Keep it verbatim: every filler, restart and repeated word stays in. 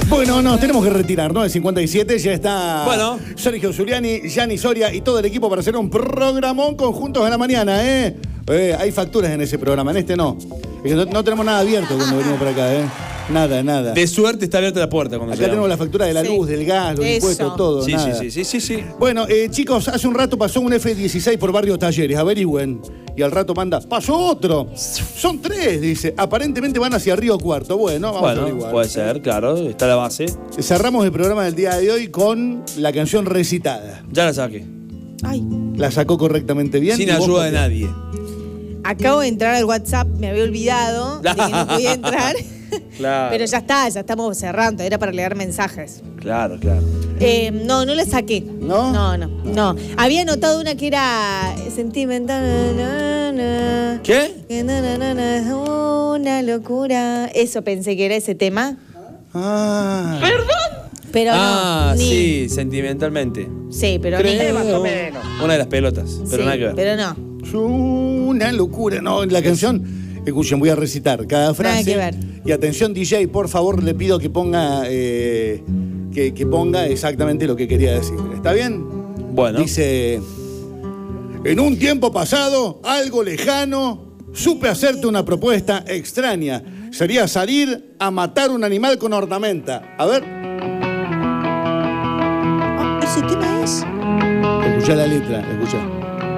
Bueno, nos tenemos que retirar, ¿no? El cincuenta y siete ya está bueno. Sergio Zuliani, Gianni Soria y todo el equipo para hacer un programón conjuntos en la mañana, ¿eh? eh hay facturas en ese programa, en este no. Es que no, no tenemos nada abierto cuando venimos por acá, ¿eh? Nada, nada. De suerte está abierta la puerta cuando Acá llegamos. tenemos la factura de la luz, sí. del gas, los Eso. impuestos, todo, sí, nada. Sí, sí, sí, sí, sí. Bueno, eh, chicos, hace un rato pasó un F dieciséis por Barrio Talleres, averigüen. Y al rato manda, pasó otro. Son tres, dice. Aparentemente van hacia Río Cuarto. Bueno, vamos bueno, a averiguar. Puede ser, claro, está la base. Cerramos el programa del día de hoy con la canción recitada. Ya la saqué. Ay. La sacó correctamente bien. Sin ayuda de nadie. Acabo de entrar al WhatsApp, me había olvidado de que no podía entrar. Claro. Pero ya está, ya estamos cerrando, era para leer mensajes. Claro, claro. Eh, no, no la saqué. ¿No? No, no, no. Había notado una que era sentimental. Na, na, ¿Qué? Na, na, na, na, una locura. Eso pensé que era ese tema. Ah. ¿Perdón? Pero ah, no. Ni... sí, sentimentalmente. Sí, pero Creo. ni... Más o menos. Una de las pelotas, pero sí, nada que ver. Pero no. Una locura. No, la canción... Escuchen, voy a recitar cada frase. Nada que ver. Y atención, D J, por favor, le pido que ponga eh, que, que ponga exactamente lo que quería decir. ¿Está bien? Bueno. Dice, en un tiempo pasado, algo lejano, supe hacerte una propuesta extraña. Sería salir a matar un animal con ornamenta. A ver. Oh, ¿ese tema es? Escuchá la letra, escuchá.